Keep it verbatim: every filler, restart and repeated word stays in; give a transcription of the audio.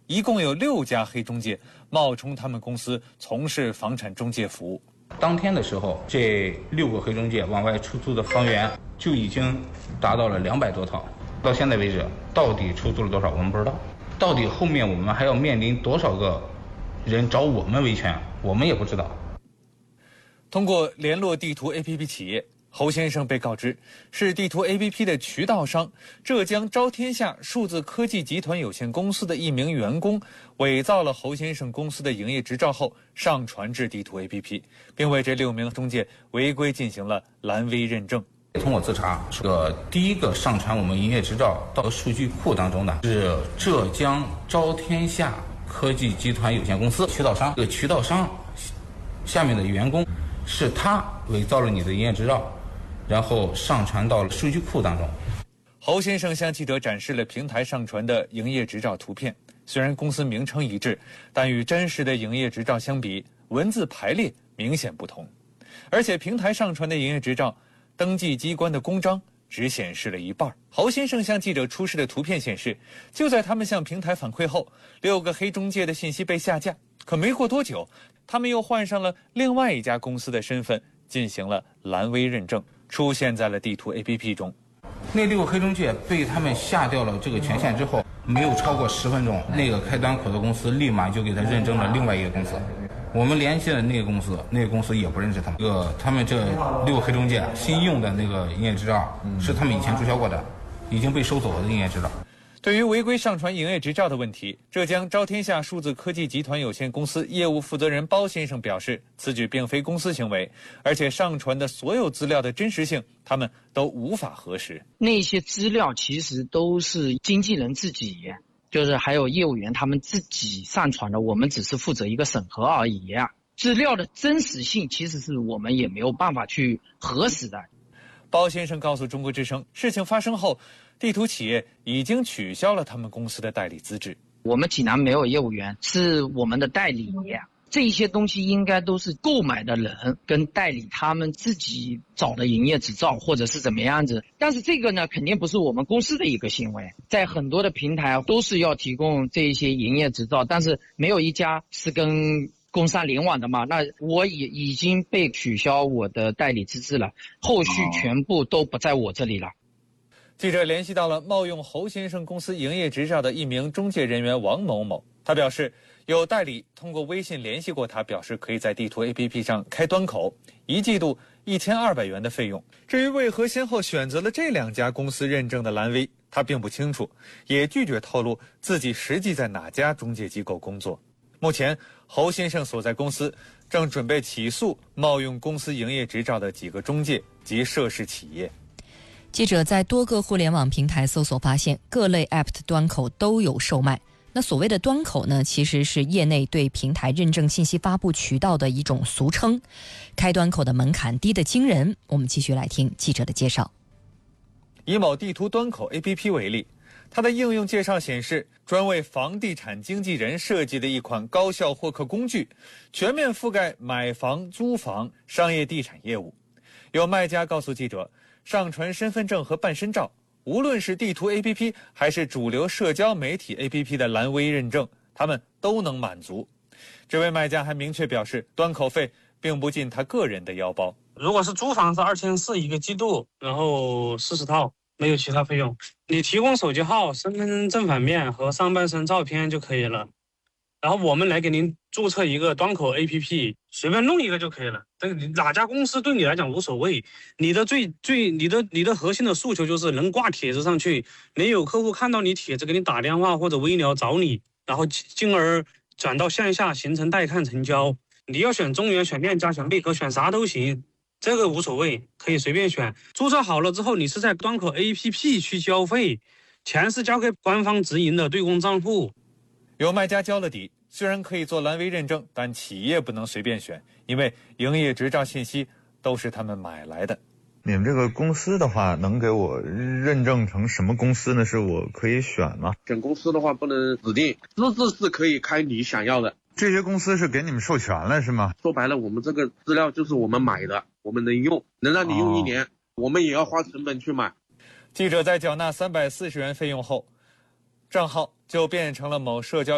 一共有六家黑中介冒充他们公司从事房产中介服务。 当天的时候，这六个黑中介往外出租的房源就已经达到了两百多套。到现在为止，到底出租了多少我们不知道，到底后面我们还要面临多少个人找我们维权，我们也不知道。 通过联络地图 A P P 企业，侯先生被告知是地图 A P P 的渠道商浙江招天下数字科技集团有限公司的一名员工伪造了侯先生公司的营业执照后上传至地图 A P P， 并为这六名中介违规进行了蓝 V 认证。 通过自查，这个第一个上传我们营业执照到数据库当中的是浙江招天下科技集团有限公司渠道商，这个渠道商下面的员工是他伪造了你的营业执照，然后上传到了数据库当中。 侯先生向记者展示了平台上传的营业执照图片，虽然公司名称一致，但与真实的营业执照相比，文字排列明显不同。而且平台上传的营业执照登记机关的公章只显示了一半。侯先生向记者出示的图片显示，就在他们向平台反馈后，六个黑中介的信息被下架，可没过多久，他们又换上了另外一家公司的身份，进行了蓝 V 认证，出现在了地图 A P P 中。 那六个黑中介被他们下掉了这个权限之后，没有超过十分钟，那个开端口的公司立马就给他认证了另外一个公司。我们联系了那个公司，那个公司也不认识他们。这个他们这六个黑中介新用的那个营业执照是他们以前注销过的，已经被收走了的营业执照。 对于违规上传营业执照的问题，浙江招天下数字科技集团有限公司业务负责人包先生表示，此举并非公司行为，而且上传的所有资料的真实性他们都无法核实。 那些资料其实都是经纪人自己，就是还有业务员他们自己上传的，我们只是负责一个审核而已。资料的真实性其实是我们也没有办法去核实的。 包先生告诉中国之声，事情发生后，地图企业已经取消了他们公司的代理资质。 我们济南没有业务员，是我们的代理，这些东西应该都是购买的人跟代理他们自己找的营业执照或者是怎么样子。但是这个呢，肯定不是我们公司的一个行为，在很多的平台都是要提供这些营业执照，但是没有一家是跟工商联网的嘛，那我也已经被取消我的代理资质了，后续全部都不在我这里了。 记者联系到了冒用侯先生公司营业执照的一名中介人员王某某，他表示有代理通过微信联系过他，表示可以在地图 A P P 上开端口，一季度一千二百元的费用。至于为何先后选择了这两家公司认证的蓝 V， 他并不清楚，也拒绝透露自己实际在哪家中介机构工作。目前侯先生所在公司正准备起诉冒用公司营业执照的几个中介及涉事企业。 记者在多个互联网平台搜索发现，各类 App 的端口都有售卖。那所谓的端口呢，其实是业内对平台认证信息发布渠道的一种俗称。开端口的门槛低得惊人。我们继续来听记者的介绍。 以某地图端口 A P P 为例，它的应用介绍显示，专为房地产经纪人设计的一款高效获客工具，全面覆盖买房、租房、商业地产业务。有卖家告诉记者，上传身份证和办身照，无论是地图 A P P 还是主流社交媒体 A P P 的蓝 V 认证，他们都能满足。这位卖家还明确表示，端口费并不进他个人的腰包。 如果是租房是二千四一个季度，然后四十套，没有其他费用。你提供手机号、身份证正反面和上半身照片就可以了。然后我们来给您注册一个端口 A P P， 随便弄一个就可以了。这个哪家公司对你来讲无所谓，你的最最你的你的核心的诉求就是能挂帖子上去，能有客户看到你帖子给你打电话或者微聊找你，然后进而转到线下形成带看成交。你要选中原、选链家、选贝壳，选啥都行，这个无所谓，可以随便选。注册好了之后，你是在端口 A P P 去交费，钱是交给官方直营的对公账户。 有卖家交了底，虽然可以做蓝 V 认证，但企业不能随便选，因为营业执照信息都是他们买来的。 你们这个公司的话，能给我认证成什么公司呢？是我可以选吗？ 选公司的话不能指定，资质是可以开你想要的。 这些公司是给你们授权了是吗？ 说白了，我们这个资料就是我们买的，我们能用，能让你用一年，哦、我们也要花成本去买。 记者在缴纳三百四十元费用后，账号就变成了某社交